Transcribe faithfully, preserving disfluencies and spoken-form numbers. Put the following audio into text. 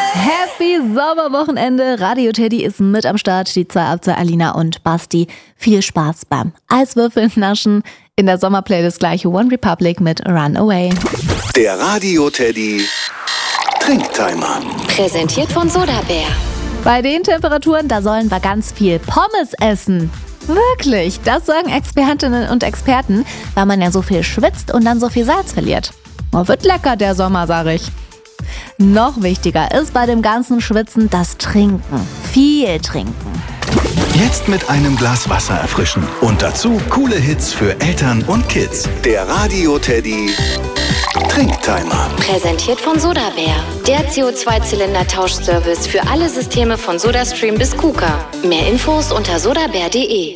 Happy Sommerwochenende. Radio Teddy ist mit am Start. Die zwei ab zwei, Alina und Basti. Viel Spaß beim Eiswürfeln naschen. In der Sommerplaylist gleich One Republic mit Runaway. Der Radio Teddy Trinktimer. Präsentiert von Sodabär. Bei den Temperaturen, da sollen wir ganz viel Pommes essen. Wirklich, das sagen Expertinnen und Experten, weil man ja so viel schwitzt und dann so viel Salz verliert. Oh, wird lecker der Sommer, sag ich. Noch wichtiger ist bei dem ganzen Schwitzen das Trinken. Viel trinken. Jetzt mit einem Glas Wasser erfrischen. Und dazu coole Hits für Eltern und Kids. Der Radio Teddy Trinktimer. Präsentiert von Sodabär. Der C O zwei Zylinder Tauschservice für alle Systeme von SodaStream bis KUKA. Mehr Infos unter sodabär punkt de.